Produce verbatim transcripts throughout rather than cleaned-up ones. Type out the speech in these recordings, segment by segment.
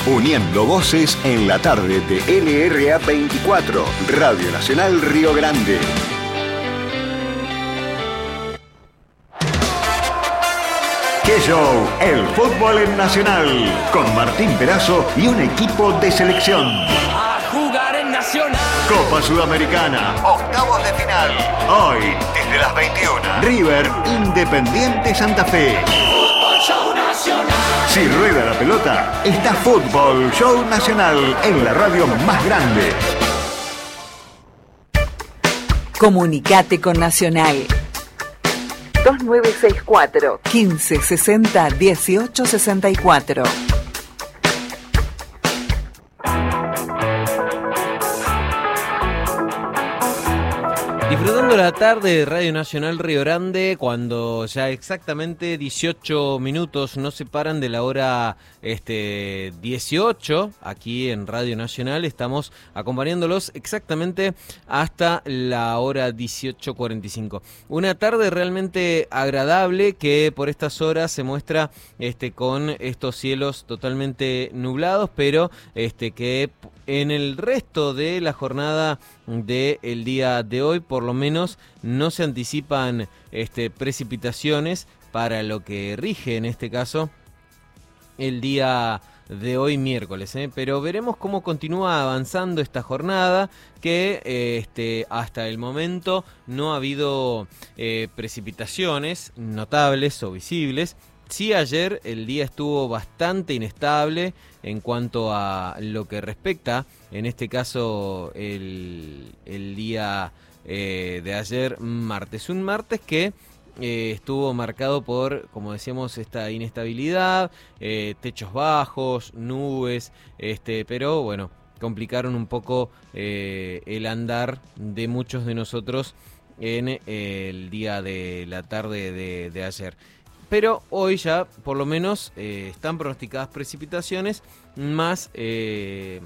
Uniendo voces en la tarde de L R A veinticuatro, Radio Nacional Río Grande. ¡Qué show! El fútbol en Nacional, con Martín Perazo y un equipo de selección. A jugar en Nacional. Copa Sudamericana, octavos de final. Hoy, desde las veintiuna. River Independiente Santa Fe. Fútbol Show Nacional. Si rueda la pelota, está Fútbol Show Nacional en la radio más grande. Comunicate con Nacional. dos nueve seis cuatro, quince sesenta, dieciocho sesenta y cuatro. Disfrutando la tarde de Radio Nacional Río Grande, cuando ya exactamente dieciocho minutos nos separan de la hora este, dieciocho, aquí en Radio Nacional estamos acompañándolos exactamente hasta la hora dieciocho cuarenta y cinco. Una tarde realmente agradable que por estas horas se muestra este, con estos cielos totalmente nublados, pero este, que en el resto de la jornada del día de hoy, por lo menos, no se anticipan este, precipitaciones para lo que rige, en este caso, el día de hoy miércoles, ¿eh? Pero veremos cómo continúa avanzando esta jornada, que eh, este, hasta el momento no ha habido eh, precipitaciones notables o visibles. Sí, ayer el día estuvo bastante inestable en cuanto a lo que respecta, en este caso, el, el día eh, de ayer, martes. Un martes que eh, estuvo marcado por, como decíamos, esta inestabilidad, eh, techos bajos, nubes, este, pero bueno, complicaron un poco eh, el andar de muchos de nosotros en eh, el día de la tarde de, de ayer. Pero hoy ya, por lo menos, eh, están pronosticadas precipitaciones, más eh,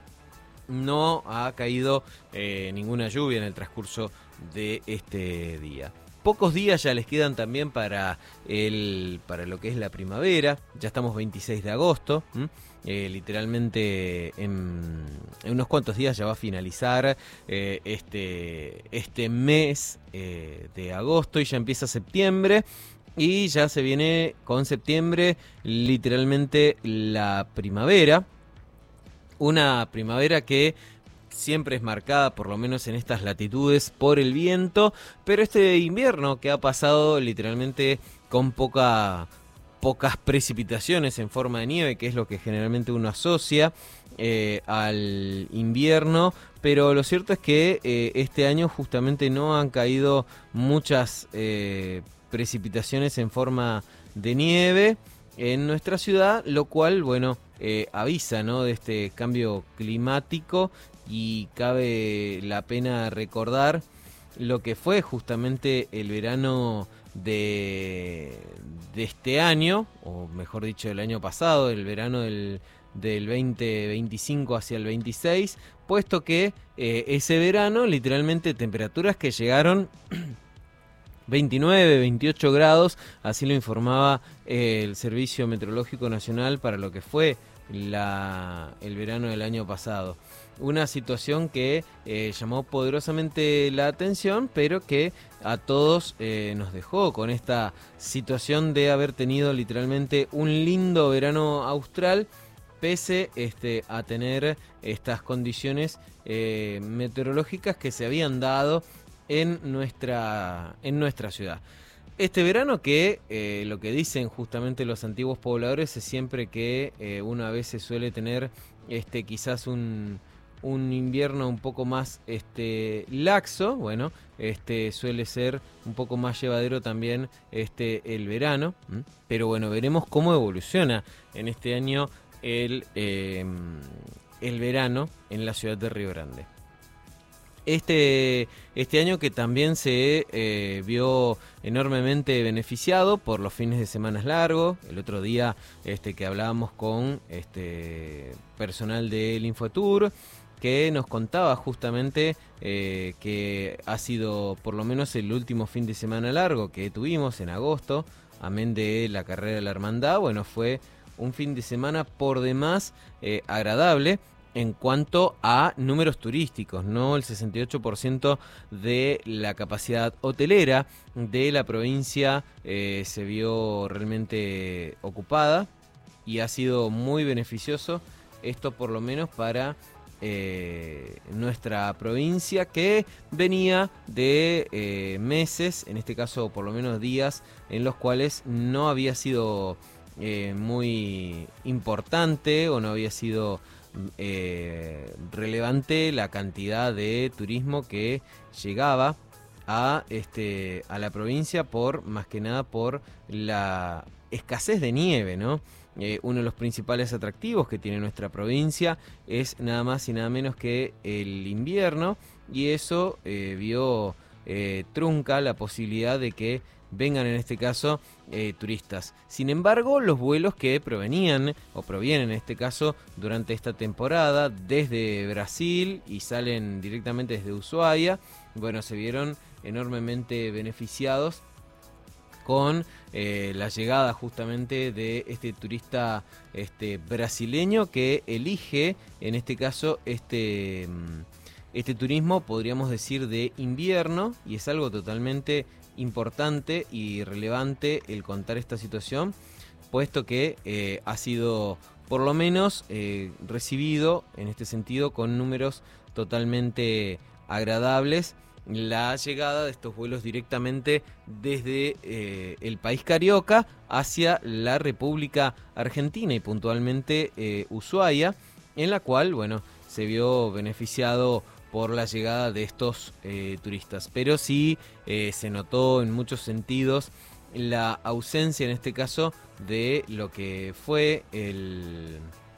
no ha caído eh, ninguna lluvia en el transcurso de este día. Pocos días ya les quedan también para, el, para lo que es la primavera. Ya estamos veintiséis de agosto. Eh, literalmente en, en unos cuantos días ya va a finalizar eh, este, este mes eh, de agosto y ya empieza septiembre. Y ya se viene con septiembre literalmente la primavera. Una primavera que siempre es marcada, por lo menos en estas latitudes, por el viento. Pero este invierno que ha pasado literalmente con poca, pocas precipitaciones en forma de nieve, que es lo que generalmente uno asocia eh, al invierno. Pero lo cierto es que eh, este año justamente no han caído muchas eh, precipitaciones en forma de nieve en nuestra ciudad, lo cual, bueno, eh, avisa, ¿no?, de este cambio climático, y cabe la pena recordar lo que fue justamente el verano de, de este año, o mejor dicho, el año pasado, el verano del, del veinte veinticinco hacia el veintiséis, puesto que eh, ese verano, literalmente, temperaturas que llegaron veintinueve, veintiocho grados, así lo informaba eh, el Servicio Meteorológico Nacional para lo que fue la, el verano del año pasado. Una situación que eh, llamó poderosamente la atención, pero que a todos eh, nos dejó con esta situación de haber tenido literalmente un lindo verano austral, pese este, a tener estas condiciones eh, meteorológicas que se habían dado en nuestra, en nuestra ciudad. Este verano que eh, lo que dicen justamente los antiguos pobladores es siempre que eh, uno a veces suele tener este, quizás un, un invierno un poco más este, laxo, bueno, este, suele ser un poco más llevadero también este, el verano, ¿m? Pero bueno, veremos cómo evoluciona en este año el, eh, el verano en la ciudad de Río Grande. Este, este año que también se eh, vio enormemente beneficiado por los fines de semana largos. El otro día este, que hablábamos con este, personal del Infotour, que nos contaba justamente eh, que ha sido por lo menos el último fin de semana largo que tuvimos en agosto, amén de la carrera de la hermandad, bueno, fue un fin de semana por demás eh, agradable en cuanto a números turísticos, ¿no? El sesenta y ocho por ciento de la capacidad hotelera de la provincia eh, se vio realmente ocupada y ha sido muy beneficioso esto, por lo menos para eh, nuestra provincia, que venía de eh, meses, en este caso por lo menos días, en los cuales no había sido eh, muy importante o no había sido Eh, relevante la cantidad de turismo que llegaba a este a la provincia, por más que nada por la escasez de nieve, ¿no? Eh, uno de los principales atractivos que tiene nuestra provincia es nada más y nada menos que el invierno, y eso eh, vio eh, trunca la posibilidad de que vengan en este caso eh, turistas. Sin embargo, los vuelos que provenían o provienen en este caso durante esta temporada desde Brasil y salen directamente desde Ushuaia, bueno, se vieron enormemente beneficiados con eh, la llegada justamente de este turista este brasileño que elige en este caso este este turismo, podríamos decir, de invierno, y es algo totalmente importante y relevante el contar esta situación, puesto que eh, ha sido por lo menos eh, recibido en este sentido con números totalmente agradables la llegada de estos vuelos directamente desde eh, el país carioca hacia la República Argentina y puntualmente eh, Ushuaia, en la cual, bueno, se vio beneficiado por la llegada de estos eh, turistas. Pero sí eh, se notó en muchos sentidos la ausencia, en este caso, de lo que fue el,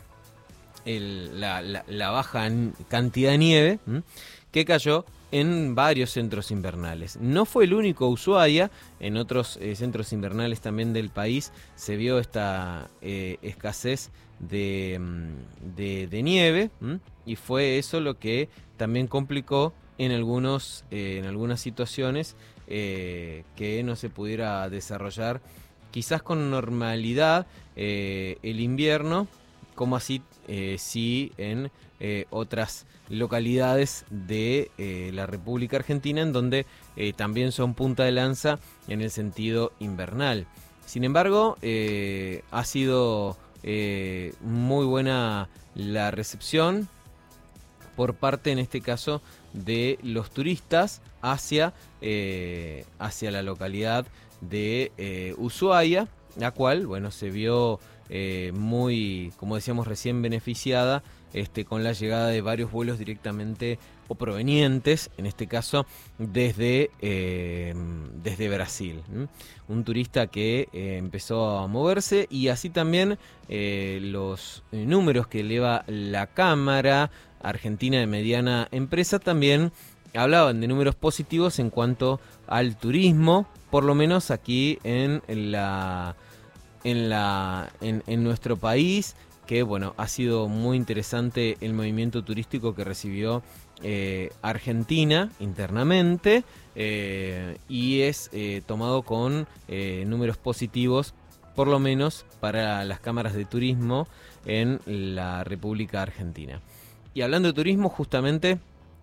el, la, la, la baja cantidad de nieve ¿m? que cayó en varios centros invernales. No fue el único Ushuaia, en otros eh, centros invernales también del país se vio esta eh, escasez de, de, de nieve, ¿m? y fue eso lo que también complicó en algunos eh, en algunas situaciones eh, que no se pudiera desarrollar quizás con normalidad eh, el invierno, como así eh, sí en eh, otras localidades de eh, la República Argentina, en donde eh, también son punta de lanza en el sentido invernal. Sin embargo, eh, ha sido eh, muy buena la recepción por parte, en este caso, de los turistas hacia, eh, hacia la localidad de eh, Ushuaia, la cual, bueno, se vio eh, muy, como decíamos recién, beneficiada este, con la llegada de varios vuelos directamente o provenientes, en este caso, desde, eh, desde Brasil. ¿m? Un turista que eh, empezó a moverse, y así también eh, los números que eleva la Cámara Argentina de Mediana Empresa también hablaban de números positivos en cuanto al turismo, por lo menos aquí en la en la en, en nuestro país, que bueno, ha sido muy interesante el movimiento turístico que recibió eh, Argentina internamente eh, y es eh, tomado con eh, números positivos, por lo menos para las cámaras de turismo en la República Argentina. Y hablando de turismo, justamente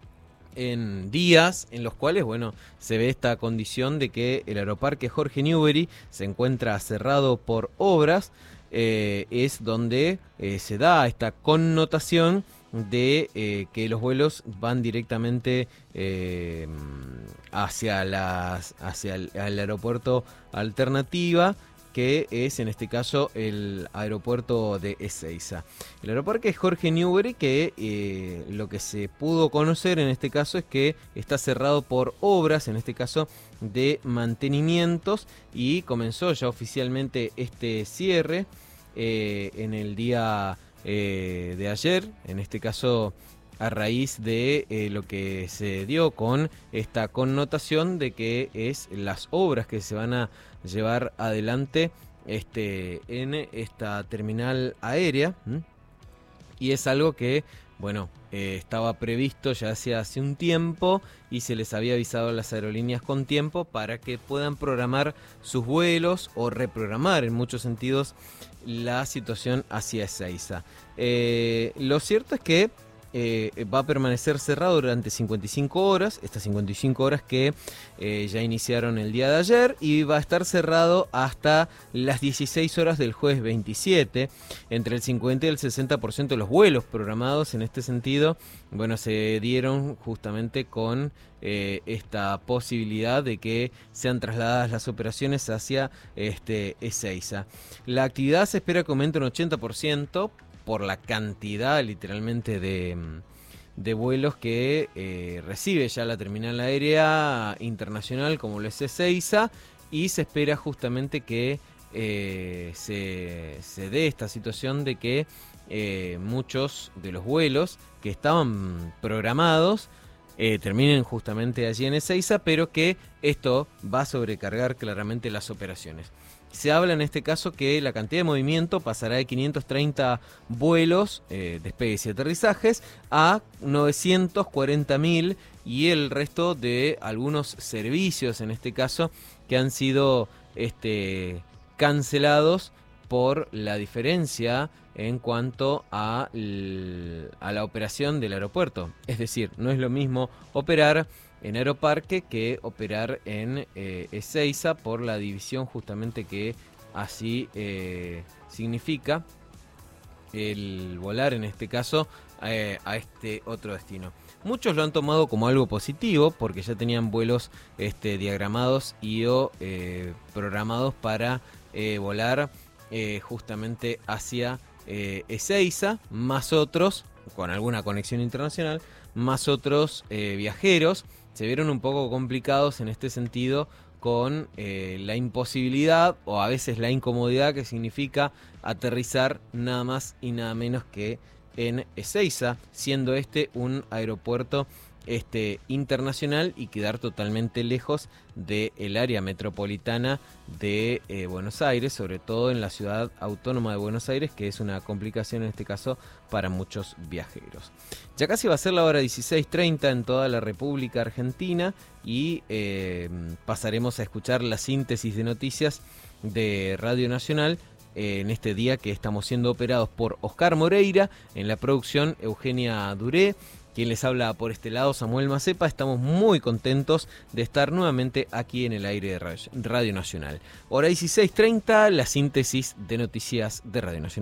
en días en los cuales, bueno, se ve esta condición de que el aeroparque Jorge Newbery se encuentra cerrado por obras, eh, es donde eh, se da esta connotación de eh, que los vuelos van directamente eh, hacia, las, hacia el, el aeropuerto Alternativa, que es en este caso el aeropuerto de Ezeiza. El aeroparque Jorge Newbery, que eh, lo que se pudo conocer en este caso es que está cerrado por obras, en este caso de mantenimientos, y comenzó ya oficialmente este cierre eh, en el día eh, de ayer, en este caso a raíz de eh, lo que se dio con esta connotación de que es las obras que se van a llevar adelante este, en esta terminal aérea, ¿m? y es algo que bueno, eh, estaba previsto ya hace, hace un tiempo y se les había avisado a las aerolíneas con tiempo para que puedan programar sus vuelos o reprogramar en muchos sentidos la situación hacia Ezeiza. Eh, lo cierto es que Eh, va a permanecer cerrado durante cincuenta y cinco horas, estas cincuenta y cinco horas que eh, ya iniciaron el día de ayer, y va a estar cerrado hasta las dieciséis horas del jueves veintisiete. Entre el cincuenta y el sesenta por ciento de los vuelos programados en este sentido, bueno, se dieron justamente con eh, esta posibilidad de que sean trasladadas las operaciones hacia este, Ezeiza. La actividad se espera que aumente un ochenta por ciento por la cantidad literalmente de, de vuelos que eh, recibe ya la terminal aérea internacional como lo es Ezeiza, y se espera justamente que eh, se, se dé esta situación de que eh, muchos de los vuelos que estaban programados eh, terminen justamente allí en Ezeiza, pero que esto va a sobrecargar claramente las operaciones. Se habla en este caso que la cantidad de movimiento pasará de quinientos treinta vuelos, eh, despegues y aterrizajes, a novecientos cuarenta mil, y el resto de algunos servicios, en este caso, que han sido este, cancelados por la diferencia en cuanto a, l- a la operación del aeropuerto. Es decir, no es lo mismo operar en Aeroparque que operar en eh, Ezeiza, por la división justamente que así eh, significa el volar, en este caso, eh, a este otro destino. Muchos lo han tomado como algo positivo porque ya tenían vuelos este, diagramados y o eh, programados para eh, volar eh, justamente hacia eh, Ezeiza, más otros con alguna conexión internacional, más otros eh, viajeros se vieron un poco complicados en este sentido con eh, la imposibilidad o a veces la incomodidad que significa aterrizar nada más y nada menos que en Ezeiza, siendo este un aeropuerto este, internacional y quedar totalmente lejos del área metropolitana de eh, Buenos Aires, sobre todo en la ciudad autónoma de Buenos Aires, que es una complicación en este caso para muchos viajeros. Ya casi va a ser la hora dieciséis treinta en toda la República Argentina y eh, pasaremos a escuchar la síntesis de noticias de Radio Nacional eh, en este día que estamos siendo operados por Oscar Moreira, en la producción Eugenia Duré. Quien les habla por este lado, Samuel Macepa. Estamos muy contentos de estar nuevamente aquí en el aire de Radio Nacional. Hora dieciséis treinta, la síntesis de noticias de Radio Nacional.